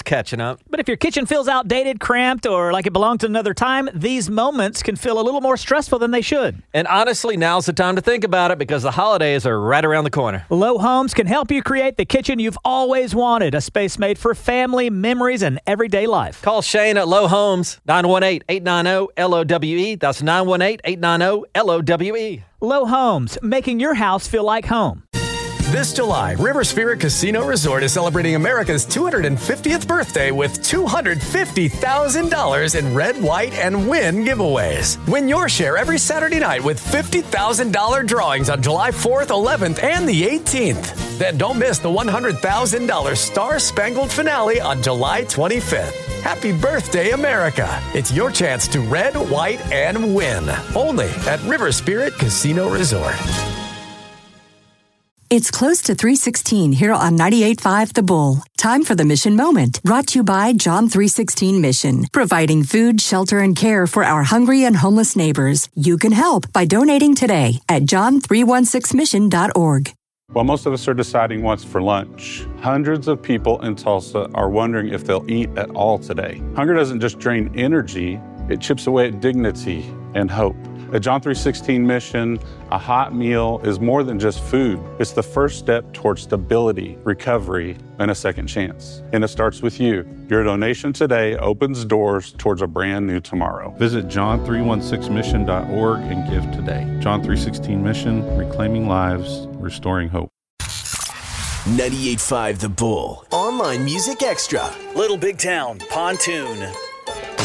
catching up. But if your kitchen feels outdated, cramped, or like it belonged to another time, these moments can feel a little more stressful than they should. And honestly, now's the time to think about it because the holidays are right around the corner. Low Homes can help you create the kitchen you've always wanted, a space made for family, memories, and everyday life. Call Shane at Low Homes, 918-890-LOWE. That's 918-890-LOWE. Low Homes, making your house feel like home. This July, River Spirit Casino Resort is celebrating America's 250th birthday with $250,000 in red, white, and win giveaways. Win your share every Saturday night with $50,000 drawings on July 4th, 11th, and the 18th. Then don't miss the $100,000 Star Spangled finale on July 25th. Happy birthday, America. It's your chance to red, white, and win. Only at River Spirit Casino Resort. It's close to 3:16 here on 98.5 The Bull. Time for the Mission Moment, brought to you by John 3:16 Mission, providing food, shelter, and care for our hungry and homeless neighbors. You can help by donating today at john316mission.org. While most of us are deciding what's for lunch, hundreds of people in Tulsa are wondering if they'll eat at all today. Hunger doesn't just drain energy, it chips away at dignity and hope. At John 3:16 Mission, a hot meal is more than just food. It's the first step towards stability, recovery, and a second chance. And it starts with you. Your donation today opens doors towards a brand new tomorrow. Visit john316mission.org and give today. John 3:16 Mission, reclaiming lives, restoring hope. 98.5 The Bull. Online Music Extra. Little Big Town, Pontoon.